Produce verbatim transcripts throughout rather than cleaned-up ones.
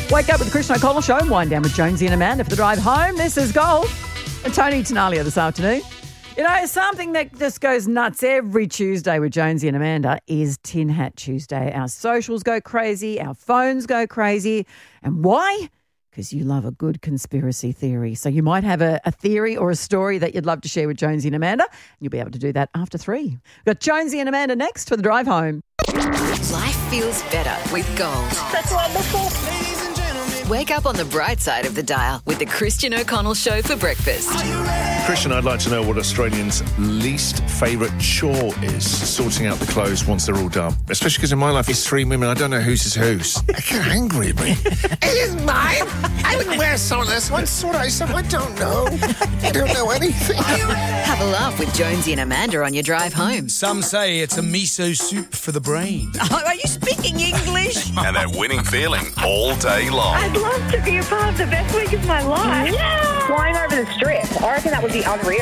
Wake up with the Christian O'Connell Show and wind down with Jonesy and Amanda for the drive home. This is Gold. And Tony Tenalia this afternoon. You know, something that just goes nuts every Tuesday with Jonesy and Amanda is Tin Hat Tuesday. Our socials go crazy. Our phones go crazy. And why? Because you love a good conspiracy theory. So you might have a, a theory or a story that you'd love to share with Jonesy and Amanda. And you'll be able to do that after three. We've got Jonesy and Amanda next for the drive home. Life feels better with Gold. That's wonderful. Wake up on the bright side of the dial with the Christian O'Connell Show for breakfast. Christian, I'd like to know what Australians' least favourite chore is, sorting out the clothes once they're all done. Especially because in my life, it's three women. I don't know whose is whose. I get angry at me. It is mine. I would wear some of this one. Sort out some. I don't know. I don't know anything. Have a laugh with Jonesy and Amanda on your drive home. Some say it's a miso soup for the brain. Oh, are you speaking English? And that winning feeling all day long. I'd love to be a part of the best week of my life. Yeah. Flying over the strip. I reckon that would be unreal.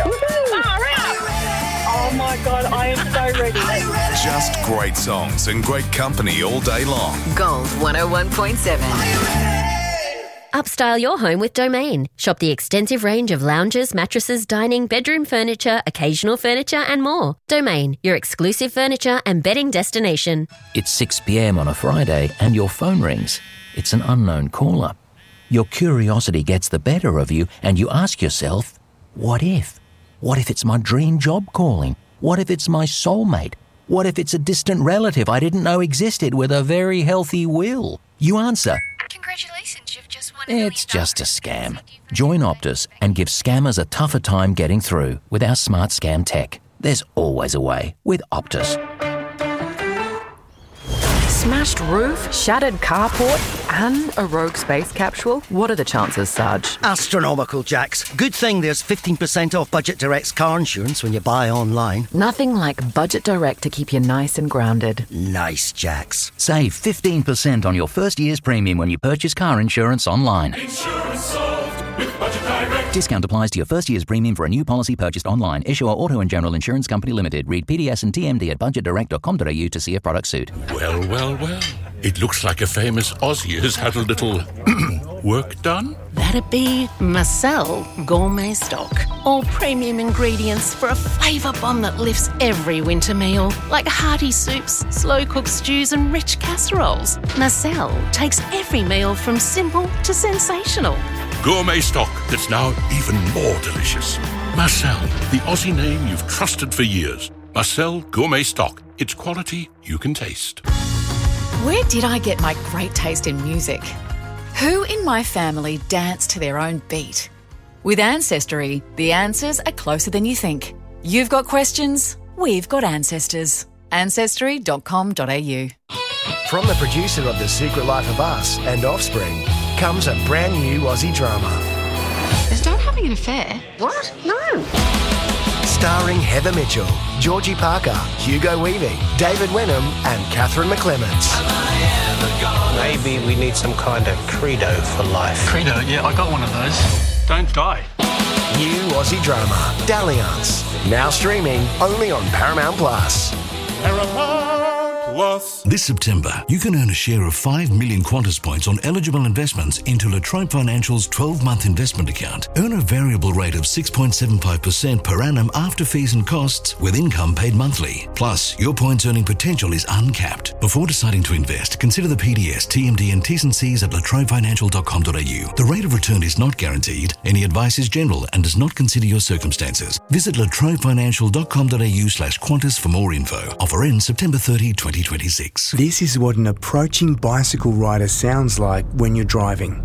Oh my God, I am so ready. Just great songs and great company all day long. Gold one oh one point seven. Upstyle your home with Domain. Shop the extensive range of lounges, mattresses, dining, bedroom furniture, occasional furniture and more. Domain, your exclusive furniture and bedding destination. It's six p.m. on a Friday and your phone rings. It's an unknown caller. Your curiosity gets the better of you and you ask yourself, what if? What if it's my dream job calling? What if it's my soulmate? What if it's a distant relative I didn't know existed with a very healthy will? You answer, congratulations, you've just won. it's just a scam. Join Optus and give scammers a tougher time getting through with our smart scam tech. There's always a way with Optus. Smashed roof, shattered carport, and a rogue space capsule? What are the chances, Sarge? Astronomical, Jax. Good thing there's fifteen percent off Budget Direct's car insurance when you buy online. Nothing like Budget Direct to keep you nice and grounded. Nice, Jax. Save fifteen percent on your first year's premium when you purchase car insurance online. Insurance solved with Budget Direct. Discount applies to your first year's premium for a new policy purchased online. Issuer Auto and General Insurance Company Limited. Read P D S and T M D at budget direct dot com dot a u to see if products suit. Well, well, well. It looks like a famous Aussie has had a little work done. That'd be Marcel Gourmet Stock. All premium ingredients for a flavour bomb that lifts every winter meal, like hearty soups, slow-cooked stews and rich casseroles. Marcel takes every meal from simple to sensational. Gourmet stock that's now even more delicious. Marcel, the Aussie name you've trusted for years. Marcel Gourmet Stock. It's quality you can taste. Where did I get my great taste in music? Who in my family danced to their own beat? With Ancestry, the answers are closer than you think. You've got questions, we've got ancestors. ancestry dot com dot a u. From the producer of The Secret Life of Us and Offspring comes a brand new Aussie drama. Is Dad having an affair? What? No. Starring Heather Mitchell, Georgie Parker, Hugo Weaving, David Wenham and Catherine McClements. Maybe we need some kind of credo for life. Credo? Yeah, I got one of those. Don't die. New Aussie drama, Dalliance. Now streaming only on Paramount Plus. Paramount Plus. This September, you can earn a share of five million Qantas points on eligible investments into Latrobe Financial's twelve-month investment account. Earn a variable rate of six point seven five percent per annum after fees and costs, with income paid monthly. Plus, your points earning potential is uncapped. Before deciding to invest, consider the P D S, T M D and T's and C's at latrobe financial dot com dot a u. The rate of return is not guaranteed. Any advice is general and does not consider your circumstances. Visit latrobe financial dot com dot a u slash Qantas for more info. Offer ends September thirtieth, twenty twenty-six. This is what an approaching bicycle rider sounds like when you're driving.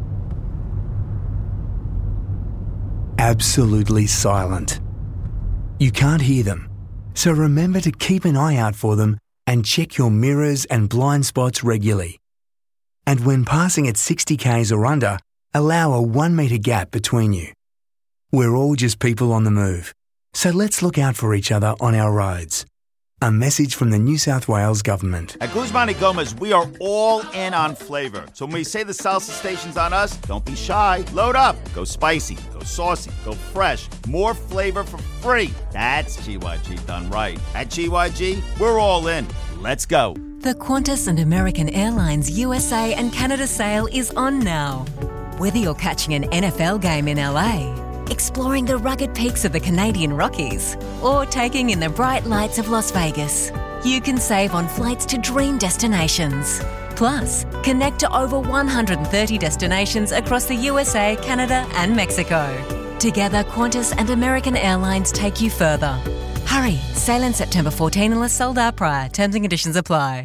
Absolutely silent. You can't hear them, so remember to keep an eye out for them and check your mirrors and blind spots regularly. And when passing at sixty kays or under, allow a one metre gap between you. We're all just people on the move, so let's look out for each other on our roads. A message from the New South Wales Government. At Guzman y Gomez, we are all in on flavor. So when we say the salsa station's on us, don't be shy. Load up. Go spicy. Go saucy. Go fresh. More flavor for free. That's G Y G done right. At G Y G, we're all in. Let's go. The Qantas and American Airlines U S A and Canada sale is on now. Whether you're catching an N F L game in L A, exploring the rugged peaks of the Canadian Rockies, or taking in the bright lights of Las Vegas, you can save on flights to dream destinations. Plus, connect to over one hundred thirty destinations across the U S A, Canada and Mexico. Together, Qantas and American Airlines take you further. Hurry, sail in September fourteenth unless sold out prior. Terms and conditions apply.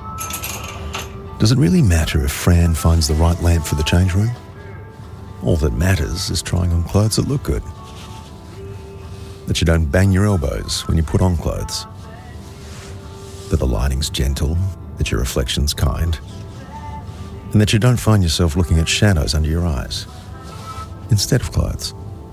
Does it really matter if Fran finds the right lamp for the change room? All that matters is trying on clothes that look good. That you don't bang your elbows when you put on clothes. That the lighting's gentle, that your reflection's kind, and that you don't find yourself looking at shadows under your eyes instead of clothes.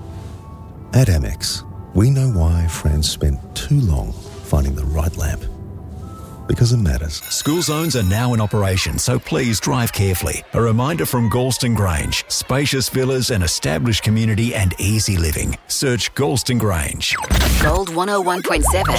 At Amex, we know why Fran spent too long finding the right lamp. Because it matters. School zones are now in operation, so please drive carefully. A reminder from Galston Grange. Spacious villas, an established community and easy living. Search Galston Grange. Gold one oh one point seven.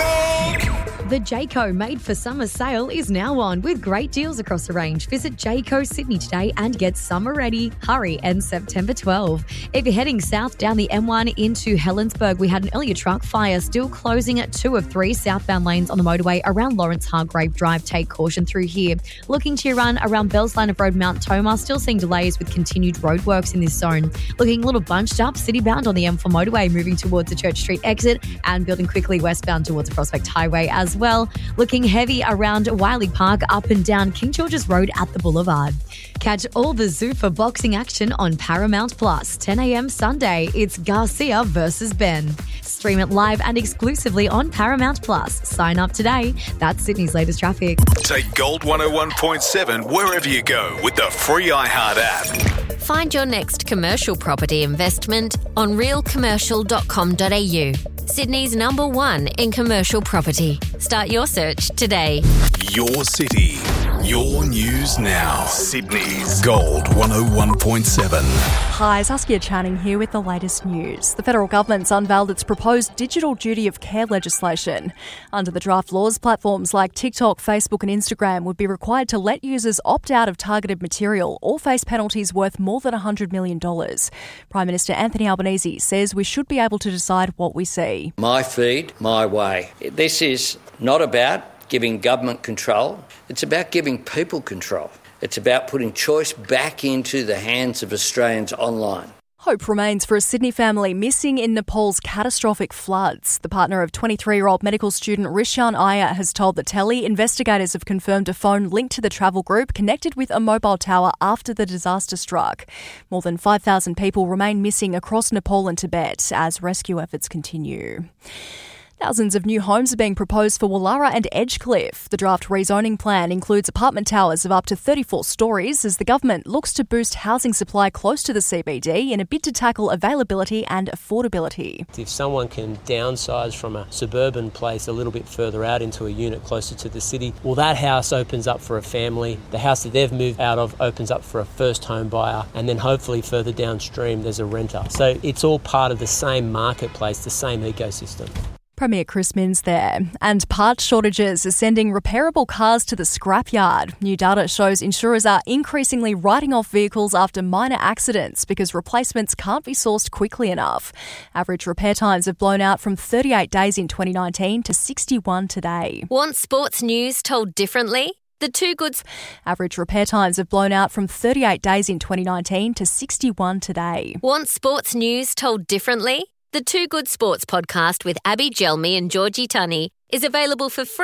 The Jayco Made for Summer sale is now on with great deals across the range. Visit Jayco Sydney today and get summer ready. Hurry, ends September twelfth. If you're heading south down the M one into Helensburgh, we had an earlier truck fire still closing at two of three southbound lanes on the motorway around Lawrence Hargrave Drive. Take caution through here. Looking to your run around Bell's Line of Road, Mount Tomah, still seeing delays with continued roadworks in this zone. Looking a little bunched up, city-bound on the M four motorway, moving towards the Church Street exit and building quickly westbound towards Prospect Highway as well. Looking heavy around Wiley Park, up and down King George's Road at the Boulevard. Catch all the Zuffa boxing action on Paramount Plus. ten a.m. Sunday, it's Garcia versus Ben. Stream it live and exclusively on Paramount Plus. Sign up today. That's Sydney's latest traffic. Take Gold one oh one point seven wherever you go with the free iHeart app. Find your next commercial property investment on real commercial dot com dot a u. Sydney's number one in commercial property. Start your search today. Your city, your news now. Sydney's Gold one oh one point seven. Hi, Saskia Channing here with the latest news. The federal government's unveiled its proposed digital duty of care legislation. Under the draft laws, platforms like TikTok, Facebook and Instagram would be required to let users opt out of targeted material or face penalties worth more than one hundred million dollars. Prime Minister Anthony Albanese says we should be able to decide what we see. My feed, my way. This is not about giving government control. It's about giving people control. It's about putting choice back into the hands of Australians online. Hope remains for a Sydney family missing in Nepal's catastrophic floods. The partner of twenty-three-year-old medical student Rishan Iyer has told the Telly investigators have confirmed a phone linked to the travel group connected with a mobile tower after the disaster struck. More than five thousand people remain missing across Nepal and Tibet as rescue efforts continue. Thousands of new homes are being proposed for Wallara and Edgecliff. The draft rezoning plan includes apartment towers of up to thirty-four stories as the government looks to boost housing supply close to the C B D in a bid to tackle availability and affordability. If someone can downsize from a suburban place a little bit further out into a unit closer to the city, well, that house opens up for a family. The house that they've moved out of opens up for a first home buyer, and then hopefully further downstream there's a renter. So it's all part of the same marketplace, the same ecosystem. Premier Chris Minns there. And parts shortages are sending repairable cars to the scrapyard. New data shows insurers are increasingly writing off vehicles after minor accidents because replacements can't be sourced quickly enough. Average repair times have blown out from thirty-eight days in twenty nineteen to sixty-one today. Want sports news told differently? The Two Goods. Average repair times have blown out from thirty-eight days in twenty nineteen to sixty-one today. Want sports news told differently? The Two Good Sports podcast with Abby Gelmi and Georgie Tunney is available for free